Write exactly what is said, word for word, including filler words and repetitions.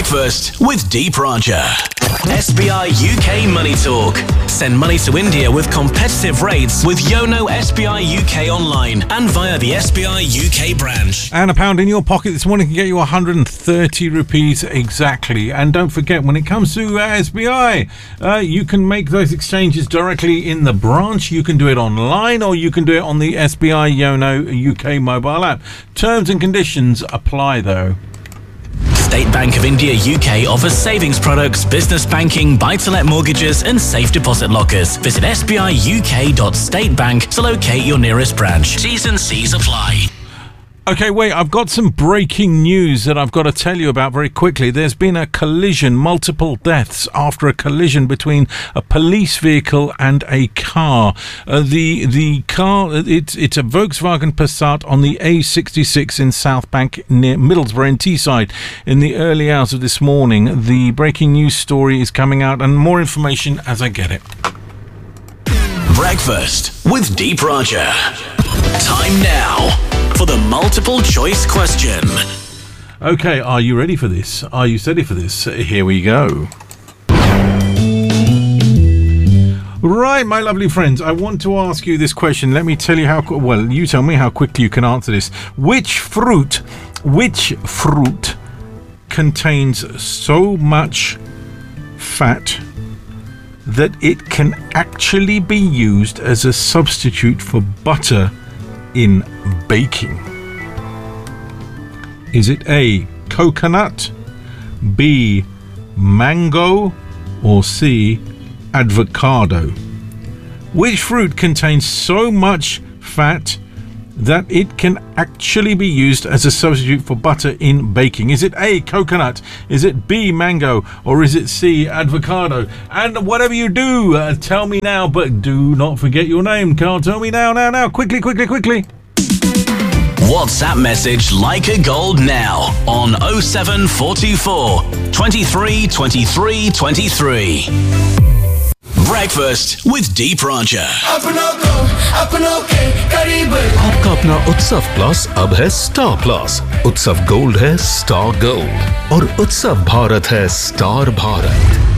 Breakfast with Deep Raja. S B I U K Money Talk. Send money to India with competitive rates with Yono S B I U K online and via the S B I U K branch. And a pound in your pocket this morning can get you one hundred thirty rupees exactly. And don't forget, when it comes to uh, S B I, uh, you can make those exchanges directly in the branch. You can do it online, or you can do it on the S B I Yono U K mobile app. Terms and conditions apply, though. State Bank of India U K offers savings products, business banking, buy-to-let mortgages and safe deposit lockers. Visit s b i u k dot state bank to locate your nearest branch. T's and C's apply. Okay, wait, I've got some breaking news that I've got to tell you about very quickly. There's been a collision, multiple deaths after a collision between a police vehicle and a car. Uh, the the car, it's, it's a Volkswagen Passat on the A sixty-six in South Bank near Middlesbrough in Teesside in the early hours of this morning. The breaking news story is coming out, and more information as I get it. Breakfast with Deep Raja. Time now for the multiple choice question. Okay, are you ready for this? Are you ready for this? Here we go. Right, my lovely friends, I want to ask you this question. Let me tell you how, well, you tell me how quickly you can answer this. Which fruit, which fruit contains so much fat that it can actually be used as a substitute for butter in baking? Is it A, coconut, B, mango, or C, avocado? Which fruit contains so much fat that it can actually be used as a substitute for butter in baking? Is it A, coconut? Is it B, mango? Or is it C, avocado? And whatever you do, uh, tell me now, but do not forget your name. Carl, tell me now, now, now. Quickly, quickly, quickly. WhatsApp message Like a Gold now on oh seven four two four, twenty-three, twenty-three, twenty-three. Breakfast with Deep Raja. आपका अपना उत्सव plus अब है star plus. उत्सव gold है star gold और उत्सव भारत है स्टार भारत.